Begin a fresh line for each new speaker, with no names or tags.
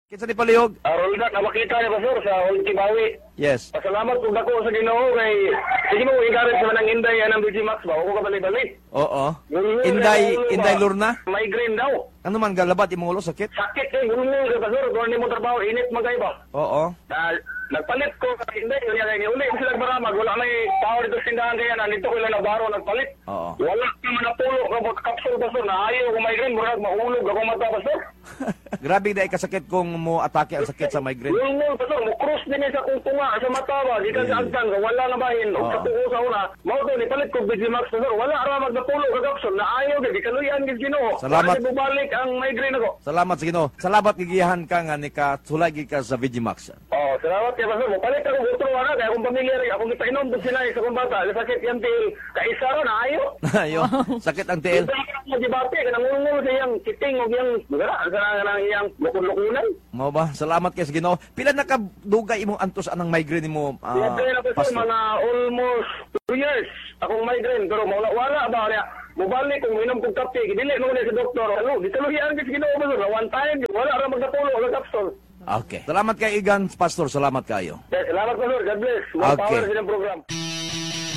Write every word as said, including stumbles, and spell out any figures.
Kitsa ni Palihog?
Arol na, nakakita niya, Pastor, sa Ultimawi.
Yes.
Pasalamat po ako sa Ginoo kay sige mo igarit sa manang Inday anang D J Max ba ako ka bali-bali.
Oo.
Gulungol
Inday,
na ulo
Inday
ba?
Lurna?
Migraine daw.
Ano man, galabat, imong ulo, sakit?
Sakit eh, gulungol ka Pastor, kung hindi mo trabaho, init magay ba?
Oo.
Na, nagpalit ko sa Inday, kaya kaya uli ko sila maramag, wala may tao dito sa tindahan kaya na dito ko lang nabaro nagpalit.
Oo.
Wala ka man napulo ka mo kapsul Pastor, na ayaw ko migraine, murag mahulog ako mata Pastor.
Grabe na ikasakit kung mo atake ang sakit sa migraine.
Gulungol Pastor, mo cross din eh sa kung tunga sa mata ba, di ka sa agtan, wala na bahin, o
Oo.
sa tuko sa una, mao to, nipalit ko D J Max Pastor, wala ramag napulo ka kapsul, na ayaw ka, di kaluyan gid Ginoo.
Salamat.
Wala bumalik ang migraine ako.
Salamat sa Ginoo. Salamat gigiyahan ka nga ni ka sulagi ka sa Vigimax.
Oh, salamat kay Pastor. Palit ako gutro ana kay akong pamilya rin. Akong ipainom dun sila sa kong bata. Sakit yan til kaisa ron ayo.
Ayo, sakit ang tiil.
Magibate kanang ngulungul sa iyang kiting og iyang magara sa nang iyang lukon-lukunan.
Mao ba? Salamat kay sa Ginoo. Pila na ka dugay imong antos anang migraine mo, ah,
Siyempre na Pastor,
pastor?
mga almost two years akong migraine pero wala wala ba niya. Mubalik kung minom kong kape, dili mo na sa doktor. Ano, di taluhian gid Ginoo Pastor. One time wala ra magdapulo og kapsul.
Okay. Salamat kay Igan, pastor. Salamat kayo.
Salamat Pastor. God bless. More
Okay.
power sa inyong program.